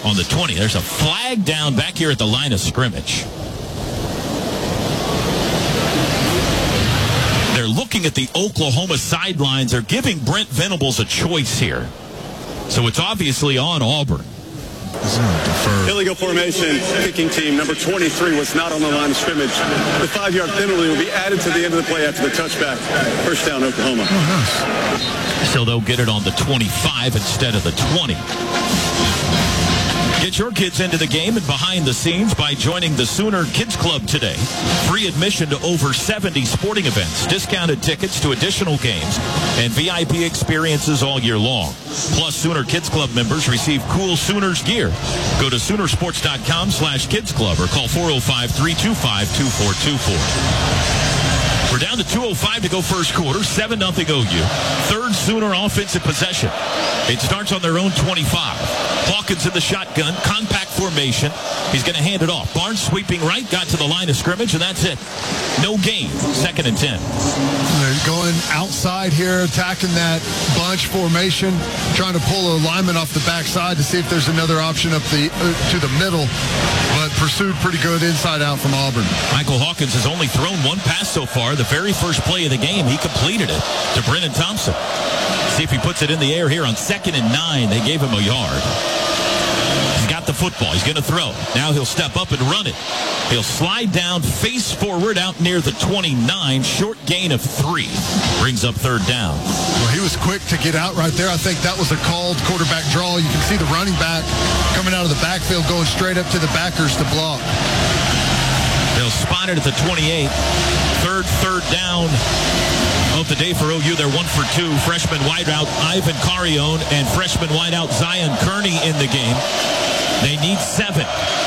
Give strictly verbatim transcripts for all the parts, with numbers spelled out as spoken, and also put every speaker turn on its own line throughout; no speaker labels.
on the twenty. There's a flag down back here at the line of scrimmage. They're looking at the Oklahoma sidelines. They're giving Brent Venables a choice here. So it's obviously on Auburn.
Illegal formation, kicking team. Number twenty-three was not on the line of scrimmage. The five-yard penalty will be added to the end of the play after the touchback. First down, Oklahoma.
Oh, nice. So they'll get it on the twenty-five instead of the twenty. Get your kids into the game and behind the scenes by joining the Sooner Kids Club today. Free admission to over seventy sporting events, discounted tickets to additional games, and V I P experiences all year long. Plus, Sooner Kids Club members receive cool Sooners gear. Go to Soonersports.com slash Kids Club or call four oh five, three two five, two four two four. We're down to two oh five to go first quarter, seven nothing O U. Third Sooner offensive possession. It starts on their own twenty-five. Hawkins in the shotgun, compact formation. He's going to hand it off. Barnes sweeping right, got to the line of scrimmage, and that's it. No gain, second and ten.
They're going outside here, attacking that bunch formation, trying to pull a lineman off the backside to see if there's another option up the uh, to the middle, but pursued pretty good inside out from Auburn.
Michael Hawkins has only thrown one pass so far. The very first play of the game, he completed it to Brennan Thompson. See if he puts it in the air here on second and nine. They gave him a yard. He's got the football. He's going to throw. Now he'll step up and run it. He'll slide down, face forward out near the twenty-nine. Short gain of three. Brings up third down.
Well, he was quick to get out right there. I think that was a called quarterback draw. You can see the running back coming out of the backfield, going straight up to the backers to block.
They'll spot it at the twenty-eight. Third, third down of the day for O U. They're one for two. Freshman wideout Ivan Carrion and freshman wideout Zion Kearney in the game. They need seven.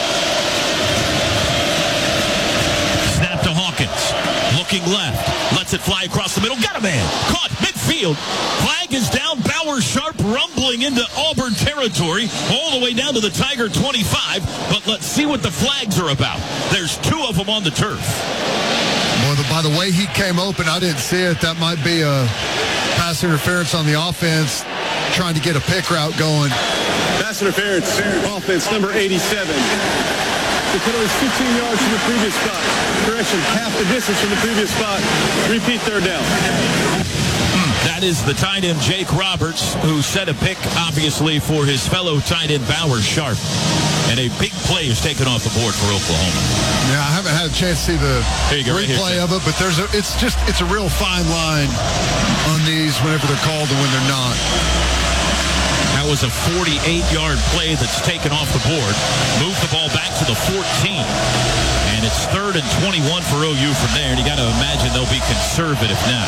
Snap to Hawkins. Looking left. Lets it fly across the middle. Got a man. Caught midfield. Flag is down. Bauer Sharp rumbling into Auburn territory all the way down to the Tiger twenty-five. But let's see what the flags are about. There's two of them on the turf.
Well, the, by the way he came open, I didn't see it. That might be a pass interference on the offense, trying to get a pick route going.
Pass interference, offense number eighty-seven. The penalty is fifteen yards from the previous spot. Correction, half the distance from the previous spot. Repeat third down.
That is the tight end, Jake Roberts, who set a pick, obviously, for his fellow tight end, Bauer Sharp. And a big play is taken off the board for Oklahoma.
Yeah, I haven't had a chance to see the replay
right
of it, but there's a, it's just it's a real fine line on these whenever they're called and when they're not.
That was a forty-eight-yard play that's taken off the board. Move the ball back to the fourteen. And it's third and twenty-one for O U from there. And you got to imagine they'll be conservative now.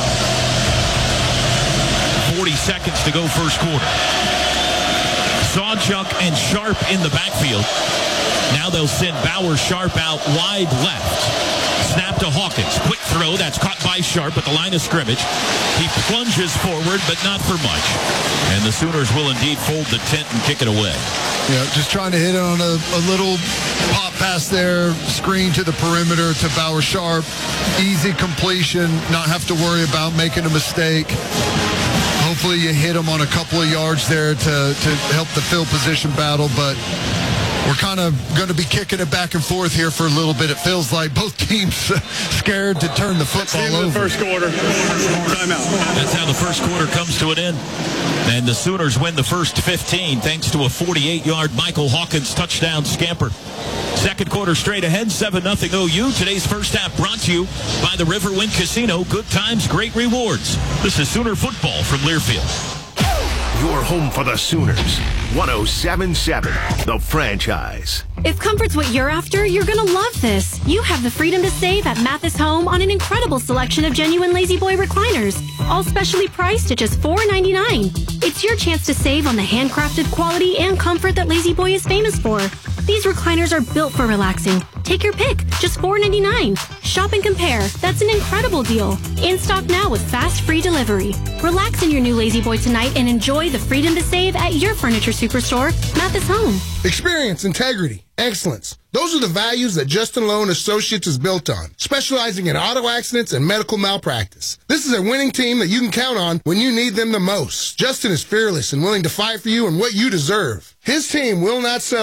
forty seconds to go first quarter. Sawchuk and Sharp in the backfield. Now they'll send Bauer Sharp out wide left. Snap to Hawkins. Quick throw. That's caught by Sharp at the line of scrimmage. He plunges forward, but not for much. And the Sooners will indeed fold the tent and kick it away.
Yeah, just trying to hit it on a, a little pop pass there. Screen to the perimeter to Bauer Sharp. Easy completion. Not have to worry about making a mistake. Hopefully you hit them on a couple of yards there to, to help the field position battle, but we're kind of going to be kicking it back and forth here for a little bit. It feels like both teams scared to turn the football
That's the
over.
The first quarter. Timeout.
That's how the first quarter comes to an end. And the Sooners win the first fifteen thanks to a forty-eight-yard Michael Hawkins touchdown scamper. Second quarter straight ahead, seven nothing O U. Today's first half brought to you by the Riverwind Casino. Good times, great rewards. This is Sooner football from Learfield.
Your home for the Sooners. one oh seven point seven, The Franchise.
If comfort's what you're after, you're going to love this. You have the freedom to save at Mathis Home on an incredible selection of genuine Lazy Boy recliners, all specially priced at just four ninety-nine. It's your chance to save on the handcrafted quality and comfort that Lazy Boy is famous for. These recliners are built for relaxing. Take your pick, just four ninety-nine. Shop and compare. That's an incredible deal. In stock now with fast free delivery. Relax in your new Lazy Boy tonight and enjoy the freedom to save at your furniture superstore, Mathis Home.
Experience, integrity, excellence. Those are the values that Justin Lowe and Associates is built on, specializing in auto accidents and medical malpractice. This is a winning team that you can count on when you need them the most. Justin is fearless and willing to fight for you and what you deserve. His team will not sell